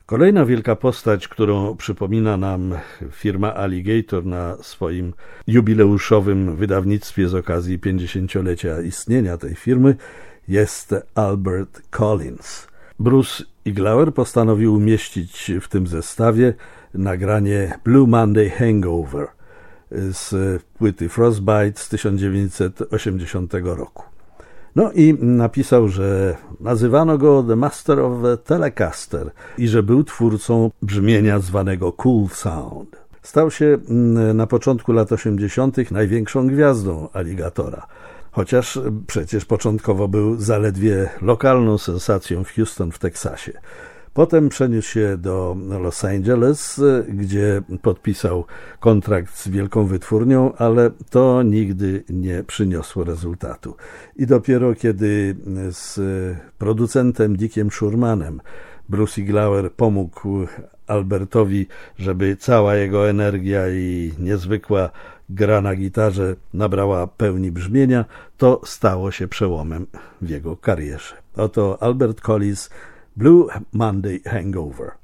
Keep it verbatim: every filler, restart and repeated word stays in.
Kolejna wielka postać, którą przypomina nam firma Alligator na swoim jubileuszowym wydawnictwie z okazji pięćdziesięciolecia istnienia tej firmy, jest Albert Collins. Bruce Iglauer postanowił umieścić w tym zestawie nagranie Blue Monday Hangover z płyty Frostbite z tysiąc dziewięćset osiemdziesiątego roku. No i napisał, że nazywano go The Master of the Telecaster i że był twórcą brzmienia zwanego Cool Sound. Stał się na początku lat osiemdziesiątych największą gwiazdą Alligatora, chociaż przecież początkowo był zaledwie lokalną sensacją w Houston w Teksasie. Potem przeniósł się do Los Angeles, gdzie podpisał kontrakt z wielką wytwórnią, ale to nigdy nie przyniosło rezultatu. I dopiero kiedy z producentem Dickiem Schurmanem Bruce Iglauer pomógł Albertowi, żeby cała jego energia i niezwykła gra na gitarze nabrała pełni brzmienia, to stało się przełomem w jego karierze. Oto Albert Collins, Blue Monday Hangover.